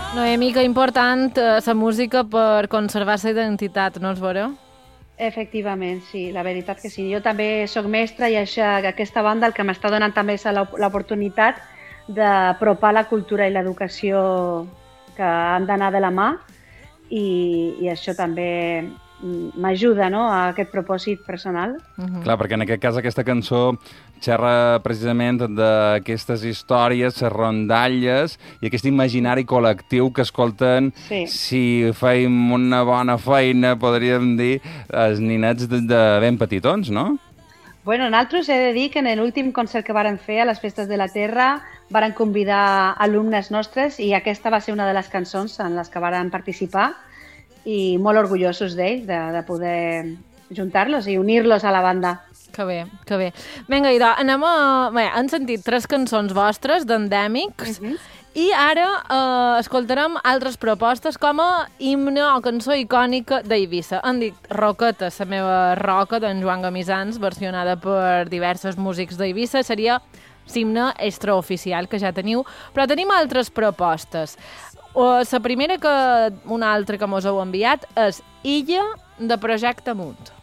Noemi, que important la música per conservar la identitat, no és vera? Efectivament, sí, la veritat que sí. Jo també sóc mestra i aquesta banda el que m'està donant també és l'oportunitat d'apropar la cultura i l'educació que han d'anar de la mà i això també m'ajuda, no?, a aquest propòsit personal. Clar, perquè en aquest cas aquesta cançó xerra precisament d'aquestes històries, les rondalles i aquest imaginari col·lectiu que escolten, si feim una bona feina, podríem dir, els ninets de ben petitons, no? Bueno, nosaltres he de dir que en l'últim concert que vàrem fer a les Festes de la Terra vàrem convidar alumnes nostres i aquesta va ser una de les cançons en les que vàrem participar i molt orgullosos d'ells, de poder juntar-los i unir-los a la banda. Que bé, que bé. Vinga, idò, anem a... Bé, han sentit 3 cançons vostres d'Endèmics i ara escoltarem altres propostes com a himne o cançó icònica d'Eivissa. Han dit Roqueta, la meva roca, d'en Joan Gamisans, versionada per diversos músics d'Eivissa. Seria l'himne extraoficial que ja teniu, però tenim altres propostes. La primera, una altra que mos heu enviat, és Illa, de Projecte Mut.